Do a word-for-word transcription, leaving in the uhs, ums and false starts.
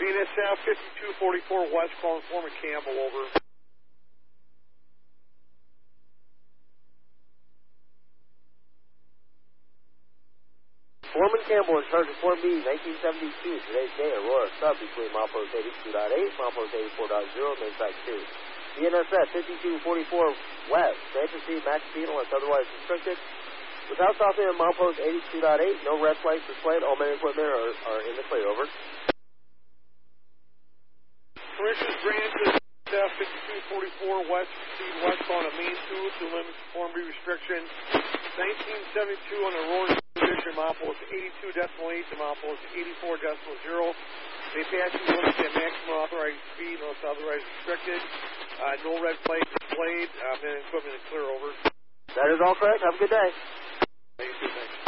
Venus South fifty-two forty-four West, calling Foreman Campbell, over. Foreman Campbell in charge of Form B, nineteen seventy-two. Today's day, Aurora sub between milepost eighty-two point eight, milepost eighty-four point zero, main track two. D N S F fifty-two forty-four West, transfer speed, max speed unless otherwise restricted. Without stopping at milepost eighty-two point eight, no red flags displayed. All main equipment are, are in the clear, over. Commissioners granted South fifty-two forty-four West, proceed west on a main two to limit Form B restriction. nineteen seventy-two on the Aurora position, milepost eighty-two decimal eight to milepost eighty-four decimal zero. They pass the limit at maximum authorized speed unless otherwise restricted. Uh, no red flag displayed. Uh, main equipment is clear, over. That is all correct. Have a good day. Thank you, thanks.